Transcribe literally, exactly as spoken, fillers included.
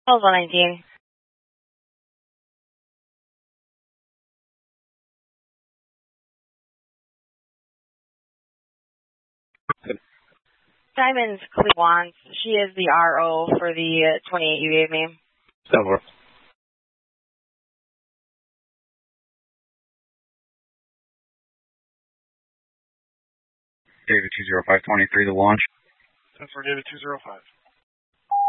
one nineteen. Diamond's Cleve wants. She is the R O for the uh, twenty-eight you gave me. Over. David two zero five twenty-three, the launch. ten for David two zero five.